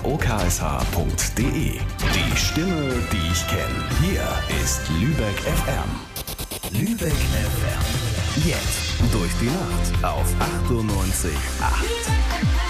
oksh.de. Die Stimme, die ich kenne. Hier ist Lübeck FM. Lübeck FM. Jetzt durch die Nacht auf 98,8.